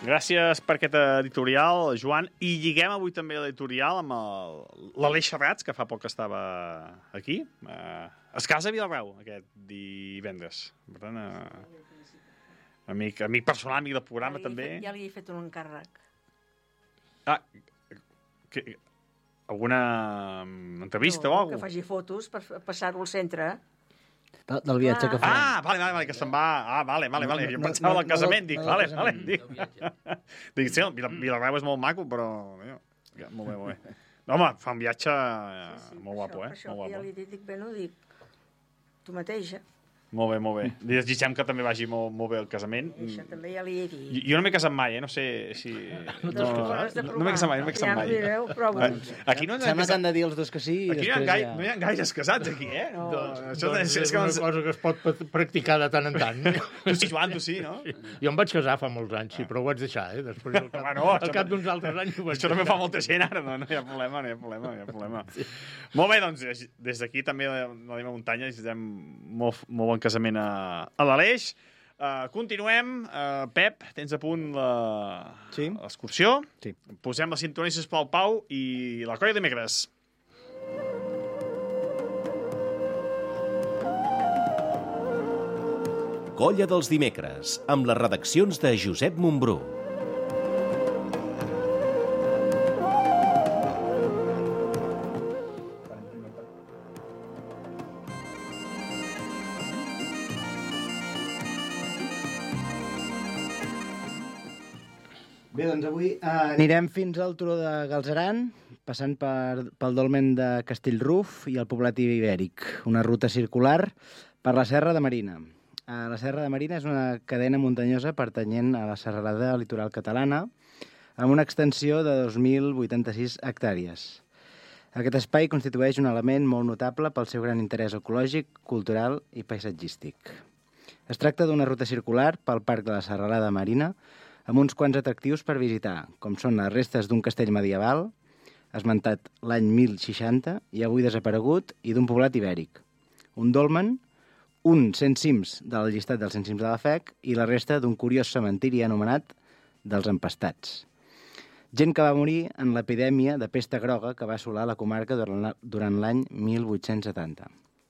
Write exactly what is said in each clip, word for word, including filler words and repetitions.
Gràcies per aquest editorial, Joan. I lliguem avui també l'editorial amb l'Aleix Serrats, que fa poc que estava aquí. Uh, es casa a Vilarrau aquest divendres. Per tant, uh, amic, amic personal, amic del programa, ja també. Fet, ja li he fet un encàrrec. Ah, que, alguna entrevista no, o alguna cosa? Que faci fotos per passar-ho al centre. Del, del viatge ah. que fa. Ah, vale, vale, vale, que se'n va. Ah, vale, vale, vale. Jo no, pensava no, del casament, no, dic, no, vale, vale. Dic, dic sí, Vilarrau és molt maco, però... Ja, molt bé, molt bé. No, home, fa un viatge sí, sí, molt guapo, això, eh? Per això molt ja guapo. li dic, bé, no dic, tu mateix, eh? Molt bé, molt bé. Li desitgem que també vagi molt, molt bé el casament. I això també ja li he dit. Jo, jo no m'he casat mai, eh? No sé si... No, no, no, no m'he casat mai, no m'he casat mai. Ja mireu, provo. Aquí no Sembla que han de dir els dos que sí i aquí després no hi, ha ja... no hi ha gaires casats, aquí, eh? No, doncs, això doncs és, és una ens... cosa que es pot practicar de tant en tant. Tu sí, Joan, tu sí, no? Jo em vaig casar fa molts anys, sí, però ho vaig deixar, eh? Després, al cap, bueno, al cap d'uns altres anys ho vaig això deixar. també fa molta gent ara, no? No hi ha problema, no hi ha problema, no hi ha problema. Sí. Molt bé, doncs, des d'aquí també a la Dima Muntanya desitgem molt, molt bon casament a, a l'Aleix. Uh, continuem. Uh, Pep, tens a punt l'excursió? Sí. sí. Posem la sintonia, sisplau, Pau, i la colla de dimecres. Colla dels dimecres, amb les redaccions de Josep Montbrú. Bé, doncs avui eh, anirem fins al turó de Galceran, passant per, pel dolmen de Castellruf i el poblat ibèric, una ruta circular per la Serra de Marina. Eh, la Serra de Marina és una cadena muntanyosa pertanyent a la serralada litoral catalana, amb una extensió de dos mil vuitanta-sis hectàrees. Aquest espai constitueix un element molt notable pel seu gran interès ecològic, cultural i paisatgístic. Es tracta d'una ruta circular pel Parc de la Serralada Marina, amb uns quants atractius per visitar, com són les restes d'un castell medieval, esmentat l'any mil seixanta i avui desaparegut, i d'un poblat ibèric. Un dolmen, un cent cims del llistat dels cent cims de la F E C i la resta d'un curiós cementiri anomenat dels Empastats. Gent que va morir en l'epidèmia de pesta groga que va assolar la comarca durant l'any mil vuit-cents setanta.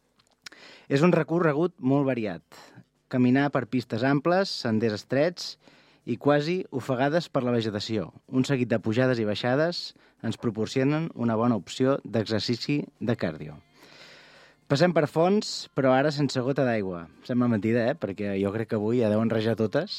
És un recorregut molt variat. Caminar per pistes amples, senders estrets i quasi ofegades per la vegetació. Un seguit de pujades i baixades ens proporcionen una bona opció d'exercici de cardio. Passem per fonts, però ara sense gota d'aigua. Sembla mentida, eh? Perquè jo crec que avui ja deuen rajar totes,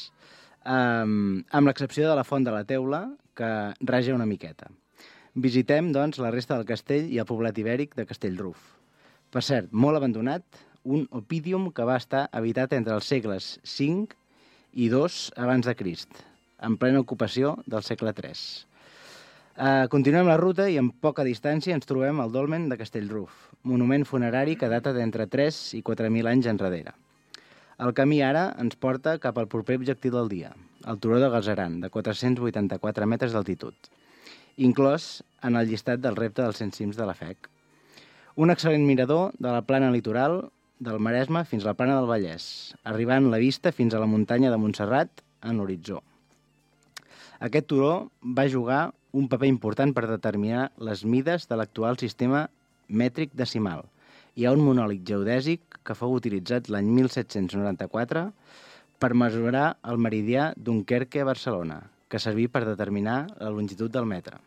um, amb l'excepció de la font de la Teula, que raja una miqueta. Visitem, doncs, la resta del castell i el poblat ibèric de Castellruf. Per cert, molt abandonat, un opídium que va estar habitat entre els segles cinc i dos abans de Crist, en plena ocupació del segle tres. Uh, continuem la ruta i en poca distància ens trobem al dolmen de Castellruf, monument funerari que data d'entre tres i quatre mil anys enrere. El camí ara ens porta cap al proper objectiu del dia, el turó de Galceran, de quatre-cents vuitanta-quatre metres d'altitud, inclòs en el llistat del repte dels cent cims de la F E C. Un excel·lent mirador de la plana litoral del Maresme fins a la plana del Vallès, arribant la vista fins a la muntanya de Montserrat en l'horitzó. Aquest turó va jugar un paper important per determinar les mides de l'actual sistema mètric decimal. Hi ha un monòlit geodèsic que fou utilitzat l'any mil set-cents noranta-quatre per mesurar el meridià Dunkerque a Barcelona, que serví per determinar la longitud del metre.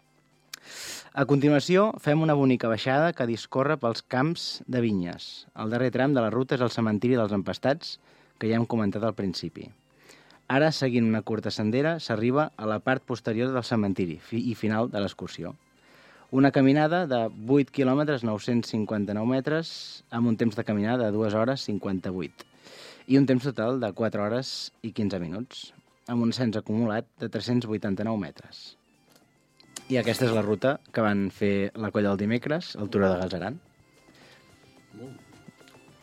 A continuació, fem una bonica baixada que discorre pels camps de vinyes. El darrer tram de la ruta és el cementiri dels Empastats, que ja hem comentat al principi. Ara, seguint una curta sendera, s'arriba a la part posterior del cementiri i final de l'excursió. Una caminada de vuit quilòmetres nou-cents cinquanta-nou metres amb un temps de caminada de dues hores cinquanta-vuit i un temps total de quatre hores i quinze minuts, amb un ascens acumulat de tres-cents vuitanta-nou metres. I aquesta és la ruta que van fer la colla del dimecres, al turó de Galceran. Molt